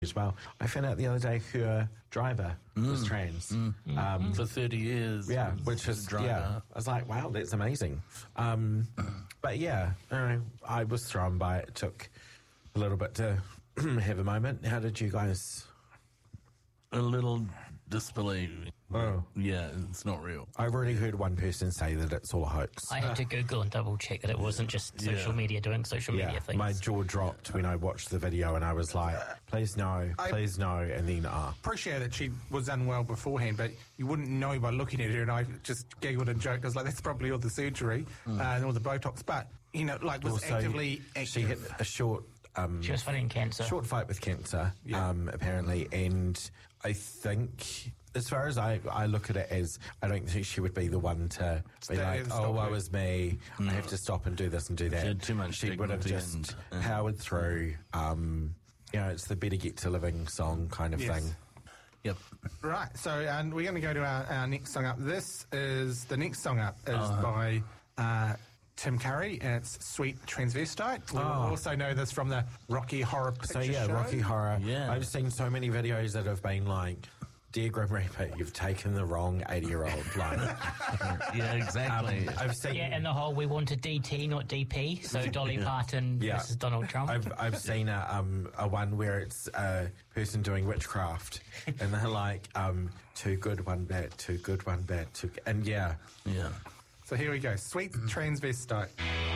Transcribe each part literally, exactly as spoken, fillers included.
as well. I found out the other day her driver mm. was trans. Mm. Um, For thirty years. Yeah, which is, driver. yeah, I was like, wow, that's amazing. Um, but yeah, uh, I was thrown by it. It took a little bit to have a moment. How did you guys... A little disbelief. Oh. Yeah, it's not real. I've already heard one person say that it's all a hoax. I had to Google and double check that it wasn't just social yeah. media doing social yeah, media things. My jaw dropped when I watched the video and I was like, please no, please I no, and then ah. Uh. appreciate that she was unwell beforehand, but you wouldn't know by looking at her, and I just giggled and joked. I was like, that's probably all the surgery mm. uh, and all the Botox, but, you know, like, was also, actively active. She hit a short... Um, she was fighting cancer. Short fight with cancer, yeah. um, apparently, and I think, as far as I, I look at it as, I don't think she would be the one to be like, oh, woe is me, no. I have to stop and do this and do that. She had too much She would have just yeah. powered through. Um, you know, it's the Better Get to Living song kind of yes. thing. Yep. Right, so and we're going to go to our, our next song up. This is, the next song up is uh-huh. by... Uh, Tim Curry, and it's Sweet Transvestite. We oh. also know this from the Rocky Horror Picture So yeah, Show. Rocky Horror. Yeah. I've seen so many videos that have been like, dear Grim Reaper, you've taken the wrong eighty-year-old line. Yeah, exactly. Um, I've seen... Yeah, and the whole, we wanted D T, not D P, so Dolly yeah. Parton yeah. versus Donald Trump. I've, I've seen a, um, a one where it's a person doing witchcraft, and they're like, um, too good, one bad, too good, one bad, too good. And yeah. Yeah. So here we go, Sweet Transvestite.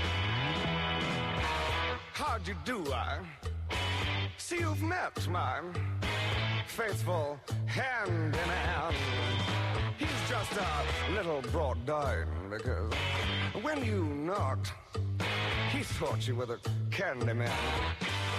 How'd you do, I see you've met my faithful hand-in-hand. He's just a little brought down because when you knocked, he thought you were the candy man.